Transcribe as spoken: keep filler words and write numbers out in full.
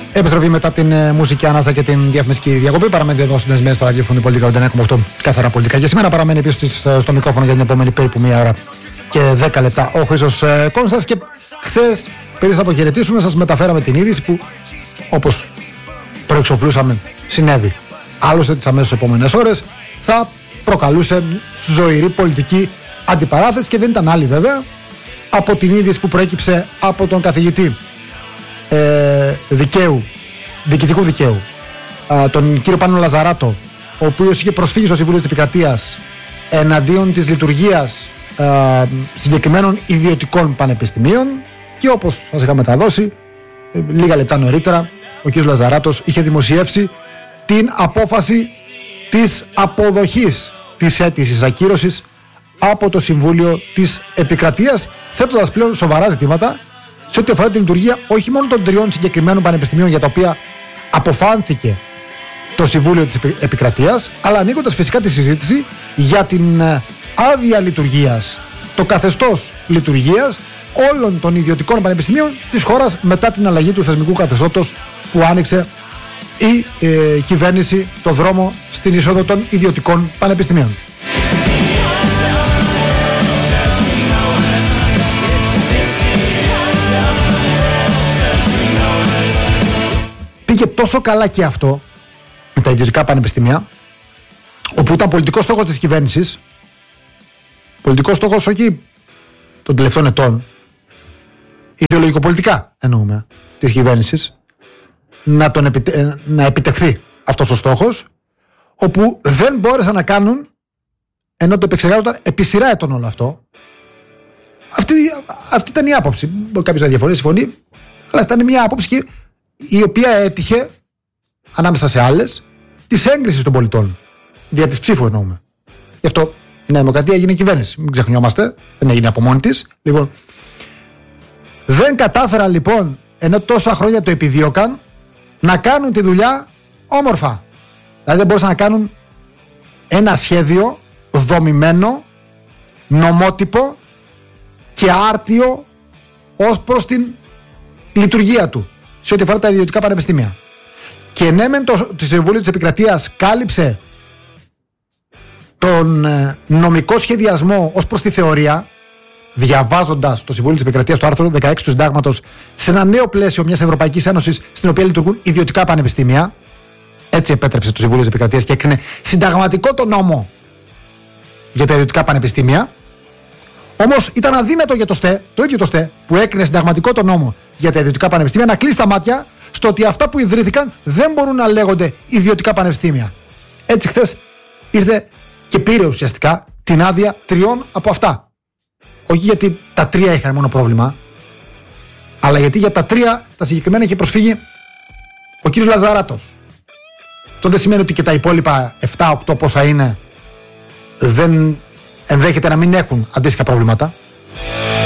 Επιστροφή μετά την ε, μουσική ανάσα και την διαφημιστική διακοπή. Παραμένετε εδώ συντονισμένοι στο ραδιόφωνο Πολιτικά ογδόντα εννέα κόμμα οκτώ καθαρά πολιτικά. Και σήμερα παραμένει επίσης στο μικρόφωνο για την επόμενη περίπου μία ώρα και δέκα λεπτά ο Χρήστος ε, Κόνστας. Και χθες, πριν σας αποχαιρετήσουμε, σας μεταφέραμε την είδηση που, όπως προεξοφλούσαμε, συνέβη. Άλλωστε, τις αμέσως επόμενες ώρες θα προκαλούσε ζωηρή πολιτική αντιπαράθεση και δεν ήταν άλλη βέβαια από την είδηση που προέκυψε από τον καθηγητή ε, δικαίου, διοικητικού δικαίου, ε, τον κύριο Πάνο Λαζαράτο, ο οποίος είχε προσφύγει στο Συμβούλιο της Επικρατείας εναντίον της λειτουργίας ε, συγκεκριμένων ιδιωτικών πανεπιστημίων, και όπως σας είχα μεταδώσει ε, λίγα λεπτά νωρίτερα, ο κύριος Λαζαράτος είχε δημοσιεύσει την απόφαση της αποδοχής της αίτησης ακύρωσης από το Συμβούλιο της Επικρατείας, θέτοντας πλέον σοβαρά ζητήματα σε ό,τι αφορά τη λειτουργία όχι μόνο των τριών συγκεκριμένων πανεπιστημίων για τα οποία αποφάνθηκε το Συμβούλιο της Επικρατείας, αλλά ανοίγοντας φυσικά τη συζήτηση για την άδεια λειτουργίας, το καθεστώς λειτουργίας όλων των ιδιωτικών πανεπιστημίων της χώρας μετά την αλλαγή του θεσμικού καθεστώτος που άνοιξε η ε, κυβέρνηση το δρόμο στην είσοδο των ιδιωτικών πανεπιστημίων. Πήγε τόσο καλά και αυτό με τα ιδιωτικά πανεπιστήμια, όπου ήταν πολιτικός στόχος της κυβέρνησης, πολιτικός στόχος όχι των τελευταίων ετών, ιδεολογικοπολιτικά εννοούμε, της κυβέρνησης, να, τον επιτε... να επιτευχθεί αυτός ο στόχος, όπου δεν μπόρεσαν να κάνουν, ενώ το επεξεργάζονταν επί σειρά ετών όλο αυτό. Αυτή, αυτή ήταν η άποψη. Μπορεί κάποιος να διαφωνεί, συμφωνεί, αλλά ήταν μια άποψη η οποία έτυχε, ανάμεσα σε άλλες, της έγκρισης των πολιτών. Δια της ψήφου εννοούμε. Γι' αυτό η Νέα Δημοκρατία έγινε κυβέρνηση. Μην ξεχνιόμαστε, δεν έγινε από μόνη της. Λοιπόν, δεν κατάφεραν λοιπόν, ενώ τόσα χρόνια το επιδίωκαν, να κάνουν τη δουλειά όμορφα. Δηλαδή δεν μπορούσαν να κάνουν ένα σχέδιο δομημένο, νομότυπο και άρτιο ως προς την λειτουργία του σε ό,τι αφορά τα ιδιωτικά πανεπιστήμια. Και ναι, μεν το, το Συμβούλιο της Επικρατείας κάλυψε τον ε, νομικό σχεδιασμό ως προς τη θεωρία, διαβάζοντας το Συμβούλιο της Επικρατείας το άρθρο δεκαέξι του Συντάγματος σε ένα νέο πλαίσιο μιας Ευρωπαϊκής Ένωσης στην οποία λειτουργούν ιδιωτικά πανεπιστήμια. Έτσι επέτρεψε το Συμβούλιο της Επικρατείας και έκρινε συνταγματικό το νόμο για τα ιδιωτικά πανεπιστήμια. Όμως ήταν αδύνατο για το ΣΤΕ, το ίδιο το ΣΤΕ, που έκρινε συνταγματικό το νόμο για τα ιδιωτικά πανεπιστήμια, να κλείσει τα μάτια στο ότι αυτά που ιδρύθηκαν δεν μπορούν να λέγονται ιδιωτικά πανεπιστήμια. Έτσι χθες ήρθε και πήρε ουσιαστικά την άδεια τριών από αυτά. Όχι γιατί τα τρία είχαν μόνο πρόβλημα, αλλά γιατί για τα τρία τα συγκεκριμένα είχε προσφύγει ο κύριος Λαζαράτος. Αυτό δεν σημαίνει ότι και τα υπόλοιπα επτά οκτώ πόσα είναι δεν ενδέχεται να μην έχουν αντίστοιχα προβλήματα.